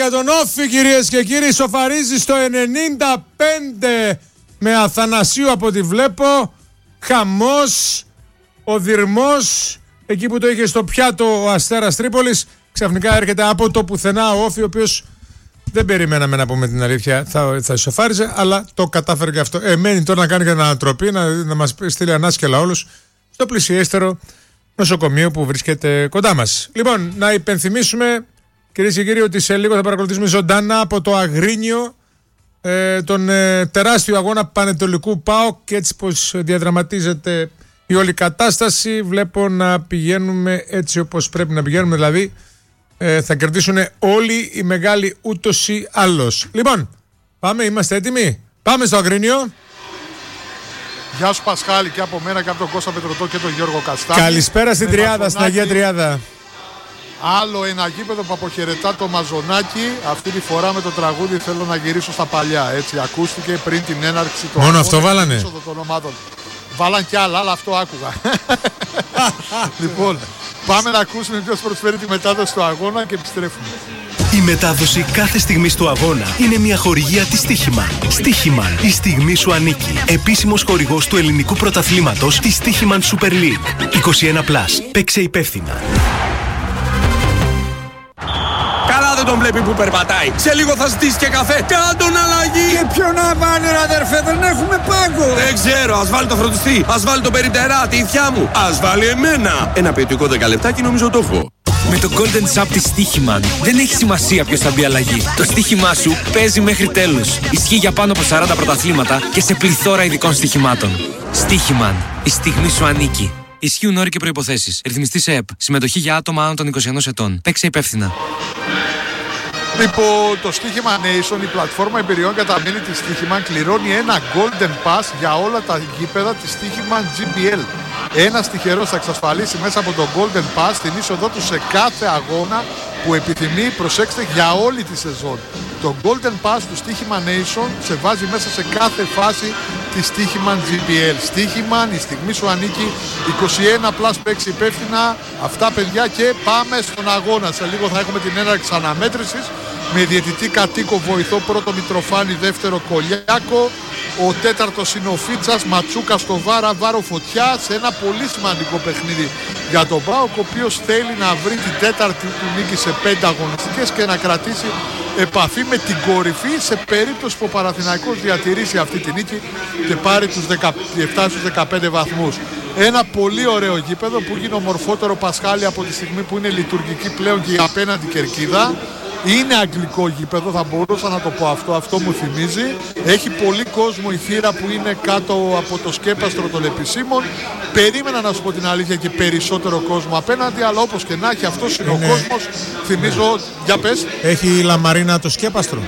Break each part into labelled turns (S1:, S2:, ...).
S1: για τον Όφη, κυρίες και κύριοι. Σοφαρίζει στο 95 με Αθανασίου από ό,τι βλέπω. Χαμός, ο Δυρμός, εκεί που το είχε στο πιάτο ο Αστέρας Τρίπολης, ξαφνικά έρχεται από το πουθενά ο Όφη, ο οποίος δεν περιμέναμε, να πούμε την αλήθεια, θα σοφάριζε, αλλά το κατάφερε και αυτό. Μένει τώρα να κάνει και ανατροπή, να μας στείλει ανάσκελα όλους στο πλησιέστερο νοσοκομείο που βρίσκεται κοντά μας. Λοιπόν, να υπενθυμίσουμε, κυρίες και κύριοι, ότι σε λίγο θα παρακολουθήσουμε ζωντανά από το Αγρίνιο τον τεράστιο αγώνα Πανετολικού ΠΑΟΚ, και έτσι πως διαδραματίζεται η όλη κατάσταση. Βλέπω να πηγαίνουμε έτσι όπως πρέπει να πηγαίνουμε, δηλαδή θα κερδίσουν όλοι οι μεγάλοι ούτως ή άλλως. Λοιπόν, πάμε, είμαστε έτοιμοι, πάμε στο Αγρίνιο.
S2: Γεια σου Πασχάλη, και από μένα και από τον Κώστα Πετρωτό και τον Γιώργο Καστάνη.
S1: Καλησπέρα στην Τριάδα, στην Αγία Τριάδα.
S2: Άλλο ένα γήπεδο που αποχαιρετά το Μαζονάκι. Αυτή τη φορά με το τραγούδι Θέλω να γυρίσω στα παλιά. Έτσι ακούστηκε πριν την έναρξη του
S1: Μόνο αυτό βάλανε.
S2: Βάλαν κι άλλα, αλλά αυτό άκουγα. Λοιπόν, πάμε να ακούσουμε ποιος προσφέρει τη μετάδοση του αγώνα και επιστρέφουμε.
S3: Η μετάδοση κάθε στιγμής του αγώνα είναι μια χορηγία της Στίχημαν. Στίχημαν, η στιγμή σου ανήκει. Επίσημος χορηγός του ελληνικού πρωταθλήματος της Στίχημαν Super League. 21+. Παίξε υπεύθυνα.
S4: Καλά δεν τον βλέπει που περπατάει. Σε λίγο θα ζητήσει και καφέ. Κάντον αλλαγή.
S5: Και ποιο να βάλει, ρε αδερφέ, δεν έχουμε πάγκο.
S4: Δεν ξέρω, ας βάλει το φροντιστή. Ας βάλει το περιπτερά, τη ηθιά μου. Ας βάλει εμένα. Ένα ποιοτικό 10 λεπτάκι νομίζω το έχω.
S6: Με το Golden Sub της Στίχημαν δεν έχει σημασία ποιος θα μπει αλλαγή. Το στοίχημά σου παίζει μέχρι τέλους. Ισχύει για πάνω από 40 πρωταθλήματα και σε πληθώρα ειδικών στοιχημάτων. Στίχημαν. Η στιγμή σου ανήκει. Ισχύουν όροι και προϋποθέσεις. Ρυθμιστής ΕΕΠ. Συμμετοχή για άτομα άνω των 21 ετών. Παίξε υπεύθυνα.
S2: Λοιπόν, το Στίχημα Nation, η πλατφόρμα εμπειριών για τα μέλη της Στίχημα, κληρώνει ένα Golden Pass για όλα τα γήπεδα της Στίχημα GBL. Ένας τυχερός θα εξασφαλίσει μέσα από το Golden Pass την είσοδό του σε κάθε αγώνα που επιθυμεί, προσέξτε, για όλη τη σεζόν. Το Golden Pass του Στίχημα Nation σε βάζει μέσα σε κάθε φάση της Στίχημα GBL. Στίχημα, η στιγμή σου ανήκει. 21+, παίξει υπεύθυνα. Αυτά, παιδιά, και πάμε στον αγώνα. Σε λίγο θα έχουμε την έναρξη αναμέτρησης με διαιτητή κατοίκο βοηθό πρώτο Μητροφάνη, δεύτερο Κολιάκο. Ο τέταρτος είναι ο Φίτσας, Ματσούκα στο Βάρα, Βάρο Φωτιά, σε ένα πολύ σημαντικό παιχνίδι για τον ΠΑΟΚ, ο οποίος θέλει να βρει την τέταρτη του νίκη σε 5 αγωνιστικές και να κρατήσει επαφή με την κορυφή σε περίπτωση που ο Παναθηναϊκός διατηρήσει αυτή τη νίκη και πάρει τους 17 στους 15 βαθμούς. Ένα πολύ ωραίο γήπεδο που γίνει ομορφότερο, Πασχάλη, από τη στιγμή που είναι λειτουργική πλέον και η απέναντι κερκίδα. Είναι αγγλικό γήπεδο, θα μπορούσα να το πω αυτό μου θυμίζει. Έχει πολύ κόσμο η θύρα που είναι κάτω από το σκέπαστρο των επισήμων. Περίμενα, να σου πω την αλήθεια, και περισσότερο κόσμο απέναντι, αλλά όπως και να έχει, αυτός είναι ο κόσμος. Θυμίζω, για πες.
S1: Έχει η Λαμαρίνα το σκέπαστρο.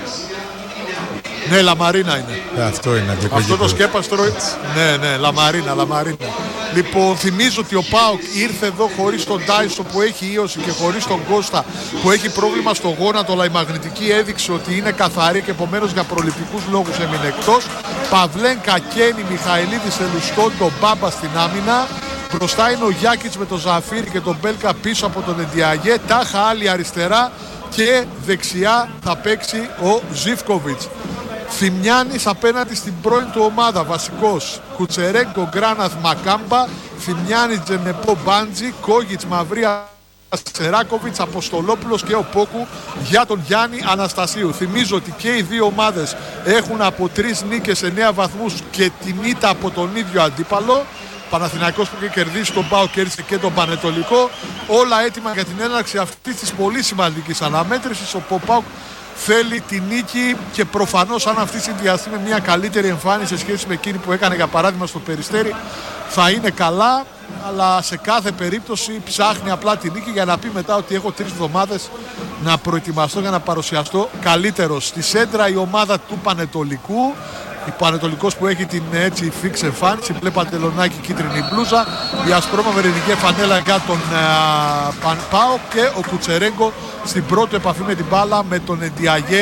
S2: Ναι, Λαμαρίνα είναι.
S1: Αυτό είναι αγγλικό
S2: αυτό
S1: γήπεδο.
S2: το σκέπαστρο. Ναι, Λαμαρίνα. Λοιπόν, θυμίζω ότι ο ΠΑΟΚ ήρθε εδώ χωρίς τον Τάισο που έχει ίωση και χωρίς τον Κώστα που έχει πρόβλημα στο γόνατο, αλλά η μαγνητική έδειξε ότι είναι καθαρή και επομένως για προληπτικούς λόγους έμεινε εκτός. Παυλέν, Κακένη, Μιχαηλίδης, Ελουστόν, τον Μπάμπα στην άμυνα. Μπροστά είναι ο Γιάκητς με τον Ζαφίρι και τον Μπέλκα πίσω από τον Εντιαγέ. Τάχα άλλη αριστερά και δεξιά θα παίξει ο Ζίβκοβιτς. Θημιάνης απέναντι στην πρώην του ομάδα, βασικός. Κουτσερέγκο, Γκράναθ, Μακάμπα. Θημιάνης, Τζενεπό, Μπάντζη. Κόγιτς, Μαυρία, Σεράκοβιτς, Αποστολόπουλος και ο Πόκου για τον Γιάννη Αναστασίου. Θυμίζω ότι και οι δύο ομάδες έχουν από 3 νίκες 9 βαθμούς και την ήττα από τον ίδιο αντίπαλο. Παναθηναϊκός που είχε κερδίσει τον ΠΑΟΚ, κέρδισε και τον Πανετολικό. Όλα έτοιμα για την έναρξη αυτής της πολύ σημαντικής αναμέτρησης. Ο ΠΑΟΚ θέλει τη νίκη και προφανώς, αν αυτή συνδυαστεί με μια καλύτερη εμφάνιση σε σχέση με εκείνη που έκανε για παράδειγμα στο Περιστέρι, θα είναι καλά. Αλλά σε κάθε περίπτωση ψάχνει απλά τη νίκη για να πει μετά ότι έχω 3 εβδομάδες να προετοιμαστώ για να παρουσιαστώ καλύτερος. Στη σέντρα η ομάδα του Πανετολικού. Ο Πανετολικός που έχει την έτσι φίξ εμφάνιση, μπλε παντελονάκι, κίτρινη μπλούζα, η ασπρόμαυρη φανέλα για τον ΠΑΟΚ και ο Κουτσερέγκο στην πρώτη επαφή με την μπάλα με τον Εντιαγέ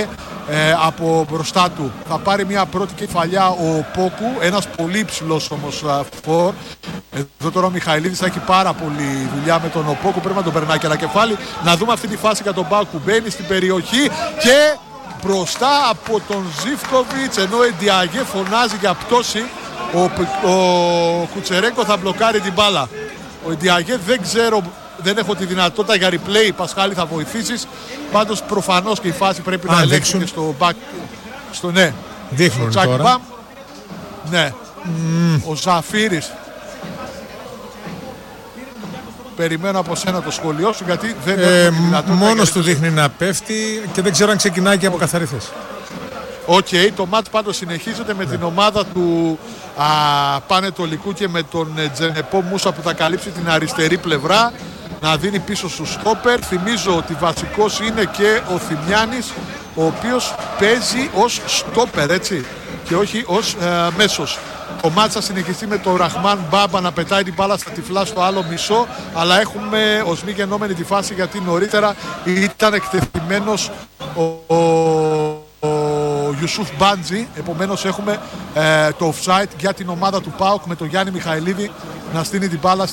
S2: από μπροστά του. Θα πάρει μια πρώτη κεφαλιά ο Πόκου, ένας πολύ υψηλός όμως φορ. Εδώ τώρα ο Μιχαηλίδης θα έχει πάρα πολύ δουλειά με τον Πόκου, πρέπει να τον περνάει και ένα κεφάλι. Να δούμε αυτή τη φάση για τον ΠΑΟΚ που μπαίνει στην περιοχή και μπροστά από τον Ζίβκοβιτς, ενώ ο Εντιαγέ φωνάζει για πτώση, ο Κουτσερέγκο θα μπλοκάρει την μπάλα. Ο Εντιαγέ δεν ξέρω, δεν έχω τη δυνατότητα για replay, Πασχάλη θα βοηθήσεις. Πάντως προφανώς και η φάση πρέπει να ελέγξει και στο back. Ναι,
S1: δείχνουν τώρα.
S2: Ναι, ο Ζαφύρης. Περιμένω από σένα το σχολείο σου, γιατί δεν έχω τη δυνατότητα.
S1: Μόνος του δείχνει να πέφτει και δεν ξέρω αν ξεκινάει και από καθαρή θέση.
S2: Οκ, το μάτς πάντως συνεχίζεται με την ομάδα του Πανετολικού και με τον Τζενεπό Μούσα που θα καλύψει την αριστερή πλευρά, να δίνει πίσω στους στόπερ. Θυμίζω ότι βασικός είναι και ο Θημιάνης, ο οποίος παίζει ως στόπερ, έτσι, και όχι ως μέσος. Ο μάτς θα συνεχιστεί με τον Ραχμάν Μπάμπα να πετάει την μπάλα στα τυφλά στο άλλο μισό, αλλά έχουμε ως μη γεννόμενη τη φάση γιατί νωρίτερα ήταν εκτεθειμένος ο Ιουσούφ Μπάντζη. Επομένως έχουμε το offside για την ομάδα του ΠΑΟΚ με τον Γιάννη Μιχαηλίδη να στείνει την μπάλα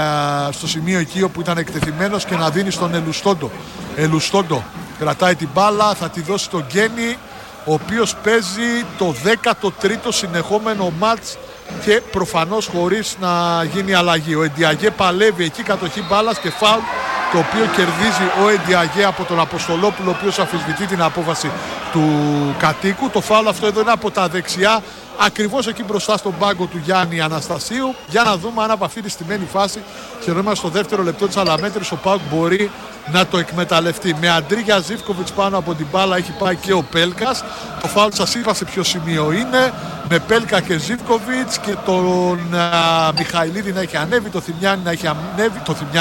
S2: στο σημείο εκεί όπου ήταν εκτεθειμένος και να δίνει στον Ελουστόντο. Ελουστόντο κρατάει την μπάλα, θα τη δώσει στον Γκένι, ο οποίος παίζει το 13ο συνεχόμενο μάτς και προφανώς χωρίς να γίνει αλλαγή. Ο Εντιαγέ παλεύει εκεί, κατοχή μπάλας και φάουλ, το οποίο κερδίζει ο Εντιαγέ από τον Αποστολόπουλο, ο οποίος αμφισβητεί την απόφαση του κατοίκου. Το φάουλ αυτό εδώ είναι από τα δεξιά, ακριβώς εκεί μπροστά στον πάγκο του Γιάννη Αναστασίου. Για να δούμε αν από αυτή τη στημένη φάση, και εδώ είμαστε στο δεύτερο λεπτό της αναμέτρησης, ο ΠΑΟΚ μπορεί να το εκμεταλλευτεί. Με Αντρίγια Ζίβκοβιτς πάνω από την μπάλα έχει πάει και ο Πέλκας. Το φάουλ σας είπα σε ποιο σημείο είναι. Με Πέλκα και Ζίβκοβιτς και τον Μιχαηλίδη να έχει ανέβει, το Θημιάνη να έχει ανέβει.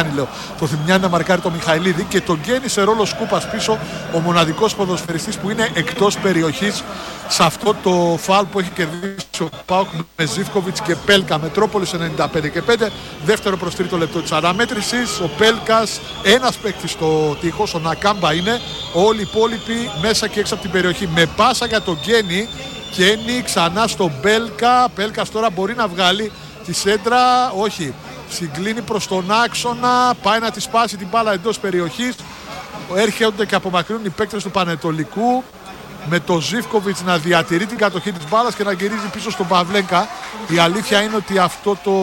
S2: Το Θημιάνη να μαρκάρει το Μιχαηλίδη και τον Γκένι σε ρόλο σκούπας πίσω, ο μοναδικός ποδοσφαιριστής που είναι εκτός περιοχής σε αυτό το φάουλ που έχει κερδίσει ο ΠΑΟΚ με Ζίβκοβιτς και Πέλκα. Μετρόπολης 95-5, δεύτερο προς τρίτο λεπτό της αναμέτρησης. Ο Πέλκας, ένας παίκτης στο τείχος, ο Νακάμπα είναι, όλοι οι υπόλοιποι μέσα και έξω από την περιοχή. Με πάσα για τον Γκένι, Γκένι ξανά στον Πέλκα. Πέλκας τώρα μπορεί να βγάλει τη σέντρα, όχι, συγκλίνει προς τον άξονα, πάει να τη σπάσει την μπάλα εντός περιοχής. Έρχονται και απομακρύνουν οι παίκτες του Πανετολικού, με το Ζίβκοβιτς να διατηρεί την κατοχή της μπάλας και να γυρίζει πίσω στον Παυλέγκα. Η αλήθεια είναι ότι αυτό το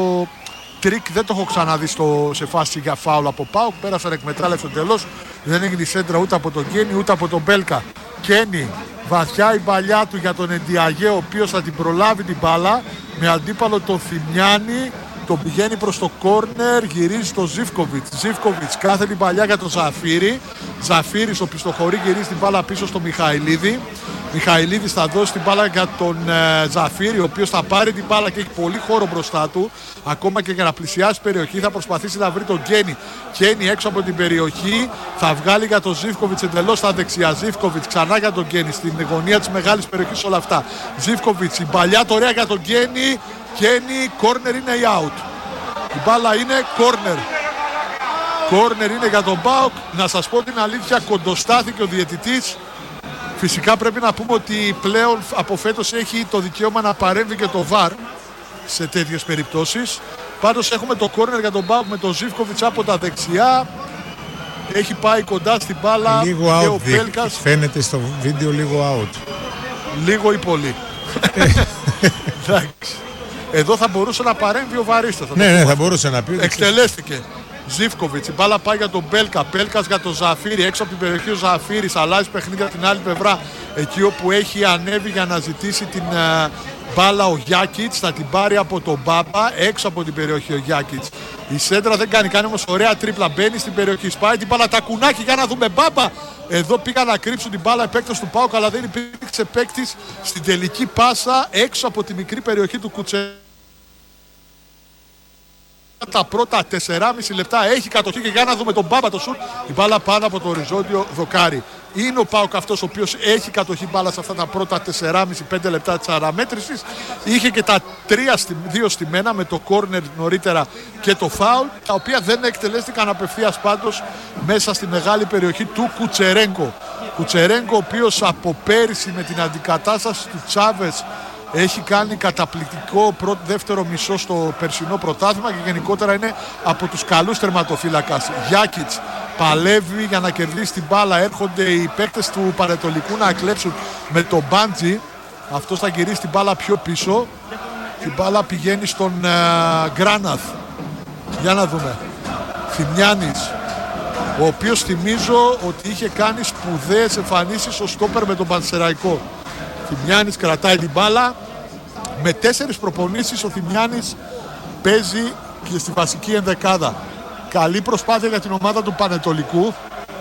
S2: τρίκ δεν το έχω ξαναδεί σε φάση για φάουλ από ΠΑΟΚ. Πέρασαν εκμετάλλευση εντελώς. Δεν έγινε σέντρα ούτε από τον Γκένι ούτε από τον Μπέλκα. Γκένι, βαθιά η παλιά του για τον Εντιαγέ, ο οποίος θα την προλάβει την μπάλα. Με αντίπαλο τον Θημιάνη, τον πηγαίνει προς το κόρνερ, γυρίζει στο Ζίβκοβιτς. Ζίβκοβιτς κάθε την παλιά για τον Ζαφύρη. Ζαφύρης ο πιστοχωρεί, γυρίζει την μπάλα πίσω στο Μιχαηλίδη. Μιχαηλίδης θα δώσει την μπάλα για τον Ζαφύρη, ο οποίος θα πάρει την μπάλα και έχει πολύ χώρο μπροστά του. Ακόμα και για να πλησιάσει περιοχή θα προσπαθήσει να βρει τον Γκένι. Γκένι έξω από την περιοχή, θα βγάλει για τον Ζίβκοβιτς εντελώς στα δεξιά. Ζίβκοβιτς ξανά για τον Γκένι στην γωνία της μεγάλης περιοχής, όλα αυτά. Ζίβκοβιτς, η παλιά τώρα για τον Γκένι. Γκένι, κόρνερ είναι ή out. Η μπάλα είναι κόρνερ. Κόρνερ είναι για τον ΠΑΟΚ. Να σας πω την αλήθεια, κοντοστάθηκε ο διαιτητής. Φυσικά πρέπει να πούμε ότι πλέον από φέτος έχει το δικαίωμα να παρέμβει και το VAR σε τέτοιες περιπτώσεις. Πάντως έχουμε το κόρνερ για τον ΠΑΟΚ με τον Ζίβκοβιτς από τα δεξιά. Έχει πάει κοντά στην μπάλα
S1: λίγο
S2: και
S1: out,
S2: ο Πέλκας.
S1: φαίνεται στο βίντεο λίγο out.
S2: Λίγο ή πολύ. Εντάξει. Εδώ θα μπορούσε να παρέμβει ο βαρίστας.
S1: Ναι, θα μπορούσε να πει.
S2: Εκτελέστηκε. Ζίβκοβιτς, η μπάλα πάει για τον Μπέλκα. Πέλκας για τον Ζαφύρη. Έξω από την περιοχή ο Ζαφύρης. Αλλάζει παιχνίδι από την άλλη πλευρά. Εκεί όπου έχει ανέβει για να ζητήσει την μπάλα ο Γιάκιτς. Θα την πάρει από τον Μπάμπα. Έξω από την περιοχή ο Γιάκιτς. Η σέντρα δεν κάνει. Κάνει όμως ωραία τρίπλα. Μπαίνει στην περιοχή. Σπάει την μπάλα. Τα κουνάκι για να δούμε Μπάμπα. Εδώ πήγαν να κρύψουν την μπάλα οι παίκτες του ΠΑΟΚ. Αλλά δεν υπήρξε παίκτης στην τελική πάσα έξω από τη μικρή περιοχή του Κουτσέ. Τα πρώτα 4,5 λεπτά έχει κατοχή και για να δούμε τον Μπάμπα το σουτ. Η μπάλα πάνω από το οριζόντιο δοκάρι. Είναι ο ΠΑΟΚ αυτός ο οποίος έχει κατοχή μπάλα σε αυτά τα πρώτα 4,5-5 λεπτά της αναμέτρησης. Είχε και τα 2 στημένα με το κόρνερ νωρίτερα και το φάουλ, τα οποία δεν εκτελέστηκαν απευθείας πάντως μέσα στη μεγάλη περιοχή του Κουτσερέγκο. Κουτσερέγκο, ο οποίος από πέρυσι με την αντικατάσταση του Τσάβες έχει κάνει καταπληκτικό δεύτερο μισό στο περσινό πρωτάθλημα και γενικότερα είναι από τους καλούς τερματοφύλακας. Γιάκιτς παλεύει για να κερδίσει την μπάλα. Έρχονται οι παίκτες του Πανετολικού να κλέψουν με τον Μπάντζι. Αυτός θα γυρίσει την μπάλα πιο πίσω. Την μπάλα πηγαίνει στον Γκράναθ. Για να δούμε. Θημιάνης, ο οποίος θυμίζω ότι είχε κάνει σπουδαίες εμφανίσεις στο στόπερ με τον Πανσεραϊκό. Θημιάνης κρατάει την μπάλα. Με 4 προπονήσεις ο Θημιάνης παίζει και στη βασική ενδεκάδα. Καλή προσπάθεια για την ομάδα του Πανετολικού,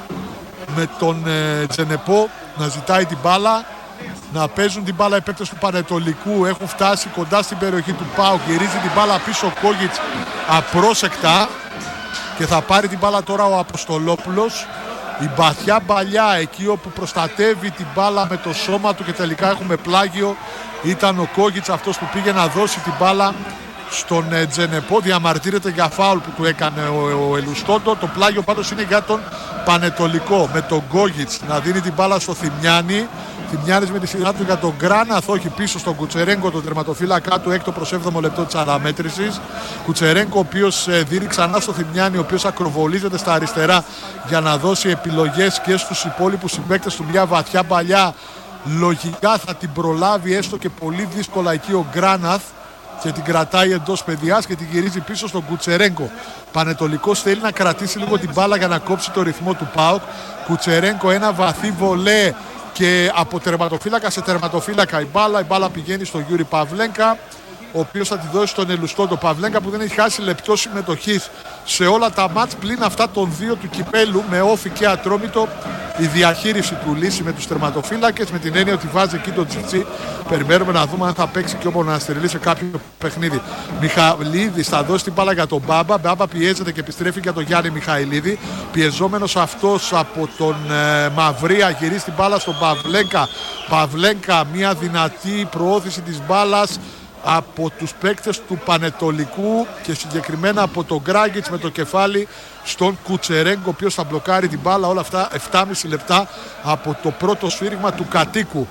S2: με τον Τζενεπό να ζητάει την μπάλα, να παίζουν την μπάλα οι παίκτες του Πανετολικού. Έχουν φτάσει κοντά στην περιοχή του ΠΑΟΚ. Γυρίζει την μπάλα πίσω ο Κόγιτς απρόσεκτα και θα πάρει την μπάλα τώρα ο Αποστολόπουλος. Η βαθιά παλιά εκεί όπου προστατεύει την μπάλα με το σώμα του και τελικά έχουμε πλάγιο, ήταν ο Κόγιτς αυτός που πήγε να δώσει την μπάλα στον Τζενεπό. Διαμαρτύρεται για φάουλ που του έκανε ο Ελουστόντο. Το πλάγιο πάντως είναι για τον Πανετολικό, με τον Κόγιτς να δίνει την μπάλα στο Θημιάνη. Θημιάνης με τη σειρά του για τον Γκράναθ, όχι πίσω στον Κουτσερέγκο, τον τερματοφύλακα του, 6ο προς 7ο λεπτό της αναμέτρησης. Κουτσερέγκο, ο οποίος δίνει ξανά στο Θημιάνη, ο οποίος ακροβολίζεται στα αριστερά για να δώσει επιλογές και στους υπόλοιπους συμπαίκτες του. Μια βαθιά παλιά λογικά θα την προλάβει έστω και πολύ δύσκολα εκεί ο Γκράναθ και την κρατάει εντός παιδιάς και την γυρίζει πίσω στον Κουτσερέγκο. Πανετολικός θέλει να κρατήσει λίγο την μπάλα για να κόψει το ρυθμό του ΠΑΟΚ. Κουτσερέγκο, ένα βαθύ βολέ και από τερματοφύλακα σε τερματοφύλακα η μπάλα πηγαίνει στον Γιούρι Παυλένκα, ο οποίος θα τη δώσει στον Ελουστόντο. Παυλένκα που δεν έχει χάσει λεπτό συμμετοχής σε όλα τα μάτς πλην αυτά των 2 του κυπέλου, με όφη και Ατρόμητο. Η διαχείριση του λύση με τους τερματοφύλακες, με την έννοια ότι βάζει εκεί τον Τσιτσί. Περιμένουμε να δούμε αν θα παίξει και ο Μοναστεριλή σε κάποιο παιχνίδι. Μιχαηλίδης θα δώσει την μπάλα για τον Μπάμπα. Μπάμπα πιέζεται και επιστρέφει για τον Γιάννη Μιχαηλίδη. Πιεζόμενος αυτός από τον Μαυρία, γυρίζει την μπάλα στον Παυλένκα. Παυλένκα, μια δυνατή προώθηση της μπάλας από τους παίκτες του Πανετολικού και συγκεκριμένα από τον Γκράγκιτς με το κεφάλι στον Κουτσερέγκο, ο οποίος θα μπλοκάρει την μπάλα. Όλα αυτά 7,5 λεπτά από το πρώτο σφύριγμα του Κατοίκου.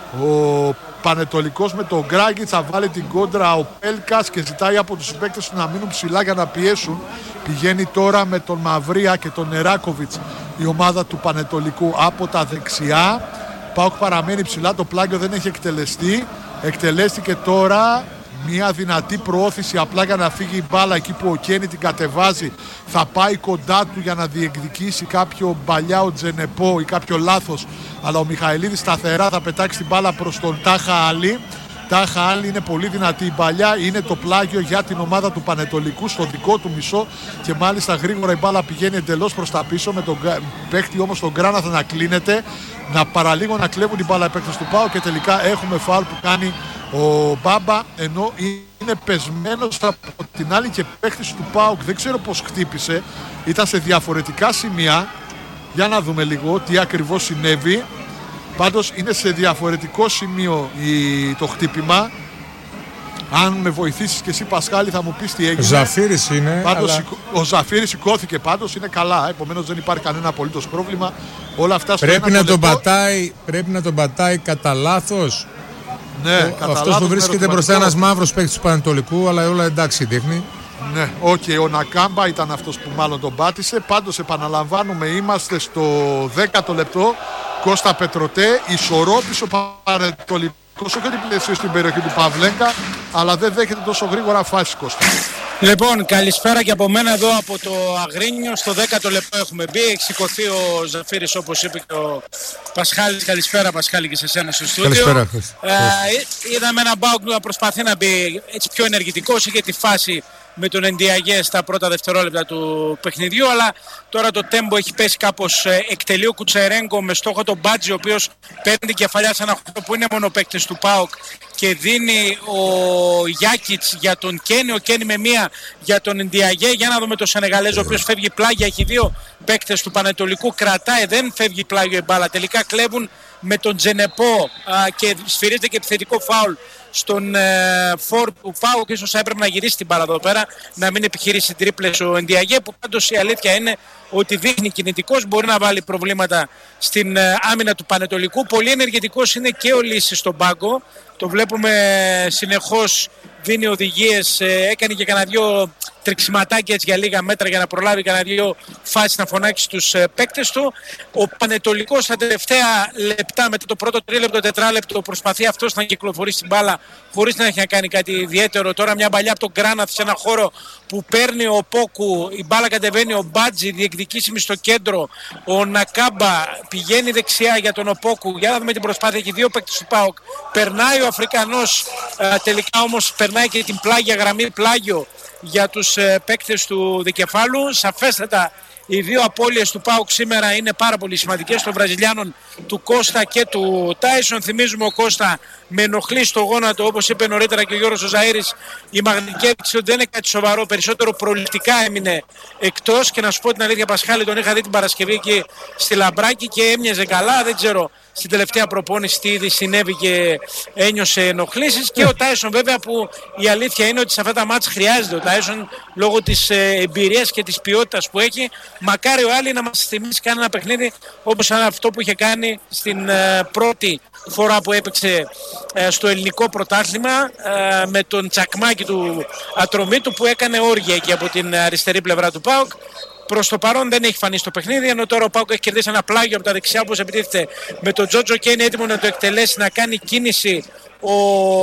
S2: Ο Πανετολικός με τον Γκράγκιτς θα βάλει την κόντρα ο Πέλκας και ζητάει από τους παίκτες του να μείνουν ψηλά για να πιέσουν. Πηγαίνει τώρα με τον Μαυρία και τον Νεράκοβιτς η ομάδα του Πανετολικού από τα δεξιά. ΠΑΟΚ παραμένει ψηλά, το πλάγιο δεν έχει εκτελεστεί. Εκτελέστηκε τώρα μια δυνατή προώθηση απλά για να φύγει η μπάλα εκεί που ο Κένι την κατεβάζει. Θα πάει κοντά του για να διεκδικήσει κάποιο μπαλιά ο Τζενεπό ή κάποιο λάθος. Αλλά ο Μιχαηλίδης σταθερά θα πετάξει την μπάλα προς τον Τάχα Άλλη. Τάχα Άλλη, είναι πολύ δυνατή η μπαλιά. Είναι το πλάγιο για την ομάδα του Πανετολικού στο δικό του μισό. Και μάλιστα γρήγορα η μπάλα πηγαίνει εντελώς προς τα πίσω. Με τον παίχτη όμως τον Γκράναθ να κλείνεται. Να παραλίγο να κλέβουν την μπάλα οι παίκτες του ΠΑΟ και τελικά έχουμε φάουλ που κάνει ο Μπάμπα, ενώ είναι πεσμένος από την άλλη και παίκτης του ΠΑΟΚ. Δεν ξέρω πως χτύπησε, ήταν σε διαφορετικά σημεία. Για να δούμε λίγο τι ακριβώς συνέβη. Πάντως είναι σε διαφορετικό σημείο το χτύπημα. Αν με βοηθήσεις και εσύ Πασχάλη θα μου πεις τι έγινε.
S1: Ο Ζαφύρης είναι.
S2: Πάντως,
S1: αλλά...
S2: Ο Ζαφύρης σηκώθηκε πάντως, είναι καλά. Επομένως δεν υπάρχει κανένα απολύτως πρόβλημα. Όλα αυτά στο
S1: πρέπει να τον πατάει κατά λάθος.
S2: Ναι,
S1: αυτός που βρίσκεται μπροστά ένας μαύρος παίκτης του Πανετολικού, αλλά όλα εντάξει δείχνει.
S2: Ναι, ο Νακάμπα ήταν αυτός που μάλλον τον πάτησε. Πάντως επαναλαμβάνουμε, είμαστε στο 10ο λεπτό. Κώστα Πετροτέ, ισορρόπης ο Πανετολικός, όχι ότι πλαισίωσε στην περιοχή του Παυλένκα, αλλά δεν δέχεται τόσο γρήγορα φάσεις, Κώστα.
S7: Λοιπόν, καλησπέρα και από μένα εδώ από το Αγρίνιο. Στο 10ο λεπτό έχουμε μπει. Έχει σηκωθεί ο Ζαφύρης, όπως είπε και ο Πασχάλης. Καλησπέρα, Πασχάλη, και σε εσένα στο στούντιο.
S1: Καλησπέρα.
S7: Είδαμε έναν ΠΑΟΚ να προσπαθεί να μπει έτσι πιο ενεργητικός. Είχε τη φάση με τον Ενδιαγέ στα πρώτα δευτερόλεπτα του παιχνιδιού, αλλά τώρα το τέμπο έχει πέσει κάπως. Εκτελεί ο Κουτσερέγκο με στόχο τον Μπάτζη, ο οποίος παίρνει την κεφαλιά σε ένα χώρο που είναι μονοπαίκτης του ΠΑΟΚ και δίνει ο Γιάκιτς για τον Κένι, ο Κένι με μία για τον Ενδιαγέ. Για να δούμε το Σενεγαλέζο, ο οποίος φεύγει πλάγια, έχει 2 παίκτες του Πανετολικού, κρατάει, δεν φεύγει πλάγιο η μπάλα. Τελικά κλέβουν με τον Τζενεπό και σφυρίζεται και επιθετικό φάουλ στον φόρ του ΠΑΟΚ, και ίσως έπρεπε να γυρίσει την μπάλα εδώ πέρα, να μην επιχειρήσει τρίπλες ο Ενδιαγέ, που πάντως η αλήθεια είναι ότι δείχνει κινητικός, μπορεί να βάλει προβλήματα στην άμυνα του Πανετολικού. Πολύ ενεργητικός είναι και ο Λύσης στον πάγκο. Το βλέπουμε συνεχώς, δίνει οδηγίες, έκανε και κανένα δυο τρεξιματάκια έτσι για λίγα μέτρα για να προλάβει κανένα δυο φάσεις να φωνάξει τους παίκτες του. Ο Πανετολικός στα τελευταία λεπτά, μετά το πρώτο τρίλεπτο, τετράλεπτο, προσπαθεί αυτός να κυκλοφορήσει την μπάλα χωρίς να έχει να κάνει κάτι ιδιαίτερο. Τώρα μια παλιά από τον Γκράναθ σε ένα χώρο που παίρνει ο Πόκου, η μπάλα κατεβαίνει, ο Μπάτζι διεκδικήσιμη στο κέντρο, ο Νακάμπα πηγαίνει δεξιά για τον Οπόκου. Για να δούμε την προσπάθεια, έχει δύο παίκτες του ΠΑΟΚ. Περνάει ο Αφρικανός, τελικά όμως περνάει και την πλάγια γραμμή, πλάγιο για τους παίκτες του δικεφάλου. Σαφέστατα οι δύο απώλειες του ΠΑΟΚ σήμερα είναι πάρα πολύ σημαντικές, των Βραζιλιάνων, του Κώστα και του Τάισον. Θυμίζουμε ο Κώστα με ενοχλεί στο γόνατο, όπως είπε νωρίτερα και ο Γιώργος Ζαΐρης, η μαγνητική έπτυξη ότι δεν είναι κάτι σοβαρό, περισσότερο προληπτικά έμεινε εκτός. Και να σου πω την αλήθεια, Πασχάλη, τον είχα δει την Παρασκευή εκεί στη Λαμπράκη και έμοιαζε καλά. Δεν ξέρω στην τελευταία προπόνηση τι ήδη συνέβη και ένιωσε ενοχλήσεις. Και ο Τάισον βέβαια, που η αλήθεια είναι ότι σε αυτά τα μάτς χρειάζεται ο Τάισον λόγω της εμπειρίας και της ποιότητας που έχει. Μακάρι ο Άλλη να μας θυμίσει κανένα παιχνίδι όπως αυτό που είχε κάνει στην πρώτη φορά που έπαιξε στο ελληνικό πρωτάθλημα με τον τσακμάκι του Ατρομήτου, που έκανε όργια εκεί από την αριστερή πλευρά του ΠΑΟΚ. Προς το παρόν δεν έχει φανεί στο παιχνίδι, ενώ τώρα ο ΠΑΟΚ έχει κερδίσει ένα πλάγιο από τα δεξιά, όπως επιτίθεται, με τον Τζότζο και είναι έτοιμο να το εκτελέσει, να κάνει κίνηση ο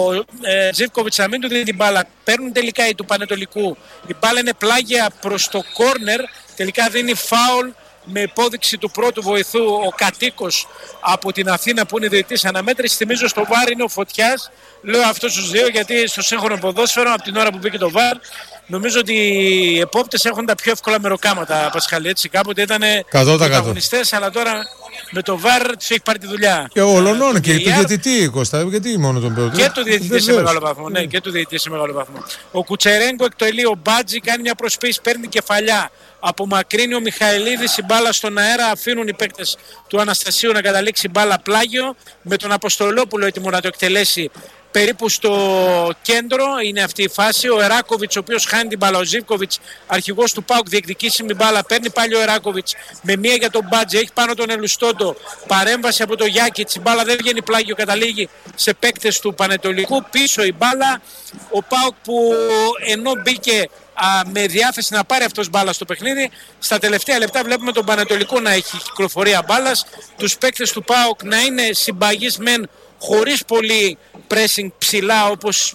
S7: Ζίβκοβιτς να μην του δίνει την μπάλα. Παίρνουν τελικά οι του Πανετολικού, η μπάλα είναι πλάγια προς το κόρνερ, τελικά δίνει φάουλ με υπόδειξη του πρώτου βοηθού ο Κατοίκος από την Αθήνα, που είναι διαιτητής αναμέτρηση. Θυμίζω στο ΒΑΡ είναι ο Φωτιάς. Λέω αυτούς τους δύο γιατί στο σύγχρονο ποδόσφαιρο, από την ώρα που μπήκε το ΒΑΡ, νομίζω ότι οι επόπτες έχουν τα πιο εύκολα μεροκάματα, Πασχαλή. Έτσι, κάποτε ήταν πρωταγωνιστές, αλλά τώρα με το ΒΑΡ τους έχει πάρει τη δουλειά.
S1: Και όλων και του διαιτητή, Κώστα, γιατί μόνο τον πρώτο.
S7: Και του διαιτητή σε μεγάλο βαθμό. Ναι, και του διαιτητή σε μεγάλο βαθμό. Ο Κουτσερέγκο εκτελεί, ο Μπάτζι κάνει μια προσποίηση, παίρνει κεφαλιά. Απομακρύνει ο Μιχαηλίδης, η μπάλα στον αέρα, αφήνουν οι παίκτες του Αναστασίου να καταλήξει μπάλα πλάγιο, με τον Αποστολόπουλο έτοιμο να το εκτελέσει περίπου στο κέντρο. Είναι αυτή η φάση. Ο Εράκοβιτς, ο οποίος χάνει την μπάλα, ο Ζίβκοβιτς, αρχηγός του ΠΑΟΚ, διεκδικήσιμη μπάλα, παίρνει πάλι ο Εράκοβιτς με μία για τον Μπάτζε, έχει πάνω τον Ελουστόντο, παρέμβαση από τον Γιάκητς, η μπάλα δεν βγαίνει πλάγιο, καταλήγει σε παίκτες του Πανετολικού. Πίσω η μπάλα, ο ΠΑΟΚ που ενώ μπήκε με διάθεση να πάρει αυτός μπάλα στο παιχνίδι, στα τελευταία λεπτά βλέπουμε τον Πανετολικό να έχει κυκλοφορία μπάλας, τους παίκτες του ΠΑΟΚ να είναι συμπαγείς μεν, χωρίς πολύ pressing ψηλά, όπως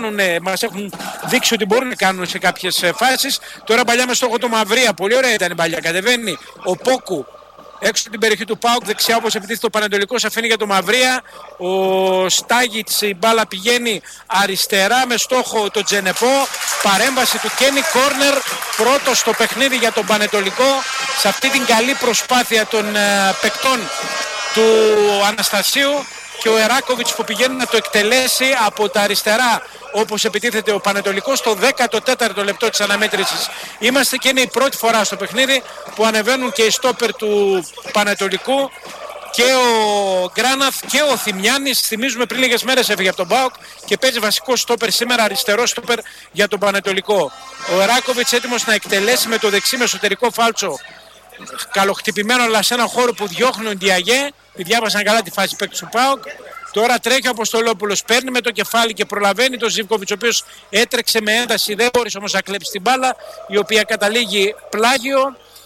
S7: μας έχουν δείξει ότι μπορούν να κάνουν σε κάποιες φάσεις. Τώρα παλιά με στόχο το Μαυρία, πολύ ωραία ήταν η παλιά, κατεβαίνει ο Πόκου έξω από την περιοχή του ΠΑΟΚ, δεξιά όπως επιτίθεται ο Πανετολικός, αφήνει για το Μαυρία. Ο Στάγιτς, η μπάλα πηγαίνει αριστερά με στόχο τον Τζενεπό. Παρέμβαση του Κένι, κόρνερ, πρώτο στο παιχνίδι για τον Πανετολικό, σε αυτή την καλή προσπάθεια των παικτών του Αναστασίου. Και ο Εράκοβιτς που πηγαίνει να το εκτελέσει από τα αριστερά, όπως επιτίθεται ο Πανετολικός, στο 14ο λεπτό της αναμέτρησης. Είμαστε και είναι η πρώτη φορά στο παιχνίδι που ανεβαίνουν και οι στόπερ του Πανετολικού, και ο Γκράναθ και ο Θημιάνης. Θυμίζουμε πριν λίγες μέρες έφυγε από τον ΠΑΟΚ και παίζει βασικό στόπερ σήμερα, αριστερό στόπερ για τον Πανετολικό. Ο Εράκοβιτς έτοιμος να εκτελέσει με το δεξί με εσωτερικό φάλτσο, καλοχτυπημένο, αλλά σε ένα χώρο που διώχνουν Διαγέ. Διάβασαν καλά τη φάση παίκτης του ΠΑΟΚ. Τώρα τρέχει ο Αποστολόπουλος, παίρνει με το κεφάλι και προλαβαίνει τον Ζίβκοβιτς, ο οποίος έτρεξε με ένταση, δεν μπόρεσε όμως να κλέψει την μπάλα, η οποία καταλήγει πλάγιο.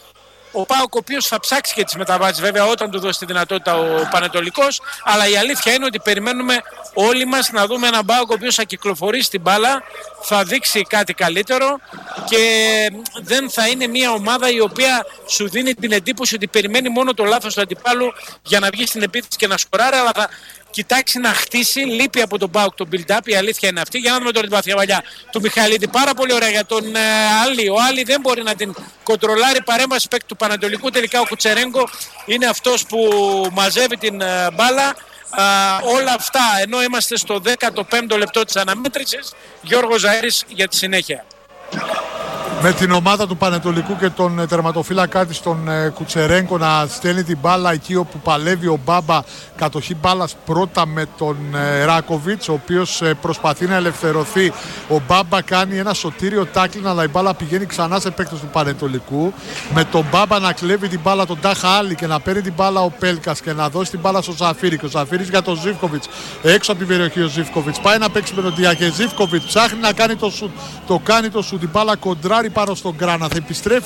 S7: Ο ΠΑΟΚ, ο οποίος θα ψάξει και τις μεταβάσεις βέβαια όταν του δώσει τη δυνατότητα ο Πανετολικός, αλλά η αλήθεια είναι ότι περιμένουμε όλοι μας να δούμε έναν ΠΑΟΚ ο οποίος θα κυκλοφορήσει την μπάλα, θα δείξει κάτι καλύτερο και δεν θα είναι μια ομάδα η οποία σου δίνει την εντύπωση ότι περιμένει μόνο το λάθος του αντιπάλου για να βγει στην επίθεση και να σκοράρει, αλλά θα κοιτάξει να χτίσει. Λείπει από τον ΠΑΟΚ το build-up, η αλήθεια είναι αυτή. Για να δούμε τώρα την βαθιά παλιά του Μιχαηλίδη. Πάρα πολύ ωραία για τον Άλλη. Ο Άλλη δεν μπορεί να την κοντρολάρει, παρέμβαση παίκτη του Πανετολικού. Τελικά ο Κουτσερέγκο είναι αυτός που μαζεύει την μπάλα. Όλα αυτά ενώ είμαστε στο 15ο λεπτό της αναμέτρησης. Γιώργος Ζαΐρης για τη συνέχεια.
S2: με την ομάδα του Πανετολικού και τον τερματοφύλακά της τον Κουτσερένκο να στέλνει την μπάλα εκεί όπου παλεύει ο Μπάμπα, κατοχή μπάλας πρώτα με τον Ράκοβιτς, ο οποίος προσπαθεί να ελευθερωθεί. Ο Μπάμπα κάνει ένα σωτήριο τάκλιν, αλλά η μπάλα πηγαίνει ξανά σε παίκτες του Πανετολικού, με τον Μπάμπα να κλέβει την μπάλα τον Τάχα Άλλη και να παίρνει την μπάλα ο Πέλκας και να δώσει την μπάλα στο Ζαφίρι, και ο Ζαφίρις για τον Ζίβκοβιτς, έξω από την περιοχή ο Ζίβκοβιτς πάει να παίξει με τον Διάκε. Ζίβκοβιτς ψάχνει να κάνει το σουτ, το κάνει το σουτ, την μπάλα κοντράρει πάνω στον Γκράναθ, επιστρέφει